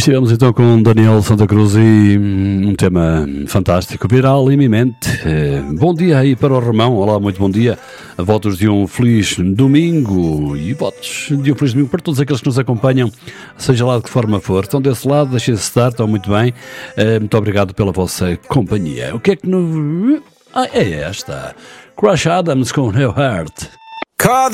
Estivemos então com Daniel Santa Cruz e um tema fantástico, viral, iminente. Bom dia aí para o Romão. Olá, muito bom dia. Votos de um feliz domingo e votos de um feliz domingo para todos aqueles que nos acompanham, seja lá de que forma for. Estão desse lado, deixem-se estar, estão muito bem. Muito obrigado pela vossa companhia. O que é que no... é esta. Crash Adams com New Heart.